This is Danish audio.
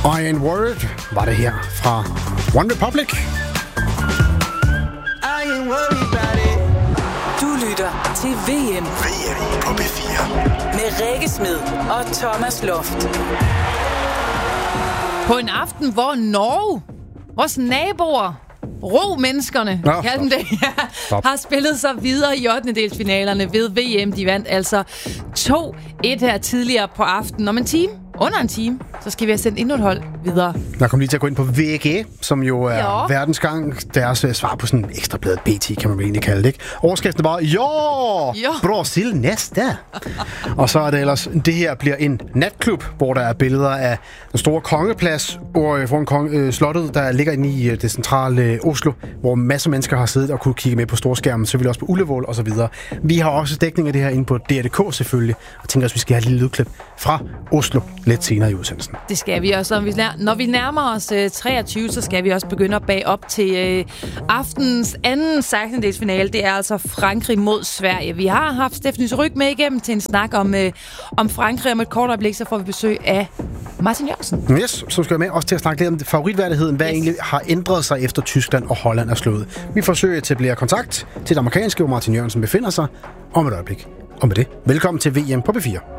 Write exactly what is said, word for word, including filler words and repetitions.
Iron Word var det her fra One Republic. Du lytter til V M. V M på P fire. Med Rikke Smed og Thomas Loft. På en aften, hvor Norge, vores naboer, ro-menneskerne, Nå, kald dem det, ja, har spillet sig videre i ottendedelsfinalerne ved V M. De vandt altså to et her tidligere på aftenen. Om en time, under en time, så skal vi have sendt endnu et hold videre. Jeg kommer lige til at gå ind på V G, som jo er Jo. verdensgang. Deres uh, svar på sådan en ekstrabladet B T, kan man egentlig kalde det, ikke? Overskriften er bare, jo, Jo. Brasil næste. Og så er det ellers, det her bliver en natklub, hvor der er billeder af den store kongeplads og foran kong, øh, slottet, der ligger inde i øh, det centrale øh, Oslo, hvor masser af mennesker har siddet og kunne kigge med på storskærmen, selvfølgelig også på Ullevål og så videre. Vi har også dækning af det her inde på D R punktum D K selvfølgelig, og tænker også, vi skal have et lille lydklip fra Oslo lidt senere i udsendelsen. Det skal vi også. Når vi, nær- når vi nærmer os øh, treogtyve, så skal vi også begynde at bage op til øh, aftenens anden sekstendedelsfinale. Det er altså Frankrig mod Sverige. Vi har haft Stephanie Ryg med igennem til en snak om, øh, om Frankrig. Om et kort øjeblik, så får vi besøg af Martin Jørgensen. Yes, som skal være med også til at snakke lidt om favoritværdigheden, hvad yes. egentlig har ændret sig efter Tyskland og Holland er slået. Vi forsøger at etablere kontakt til det amerikanske, hvor Martin Jørgensen befinder sig om et øjeblik. Og med det, velkommen til V M på P fire.